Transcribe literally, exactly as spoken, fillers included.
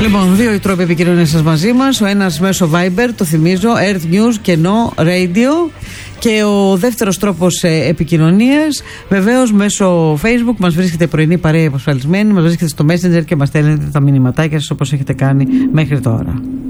Λοιπόν, δύο οι τρόποι επικοινωνίας σας μαζί μας. Ο ένας μέσω Viber, το θυμίζω, Earth News και No Radio. Και ο δεύτερος τρόπος επικοινωνίας, βεβαίως μέσω Facebook. Μας βρίσκεται πρωινή παρέα υποσφαλισμένη, μας βρίσκεται στο Messenger και μας στέλνετε τα μηνυματάκια σας όπως έχετε κάνει μέχρι τώρα.